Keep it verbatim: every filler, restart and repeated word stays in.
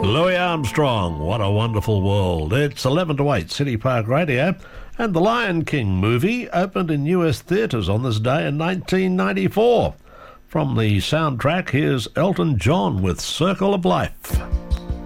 Louis Armstrong, What a Wonderful World. It's eleven to eight, City Park Radio. And the Lion King movie opened in U S theatres on this day in nineteen ninety-four. From the soundtrack, here's Elton John with Circle of Life.